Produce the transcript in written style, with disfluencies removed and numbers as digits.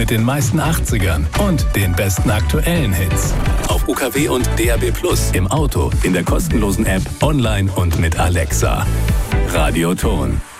mit den meisten 80ern und den besten aktuellen Hits. Auf UKW und DAB+ im Auto, in der kostenlosen App, online und mit Alexa. Radioton.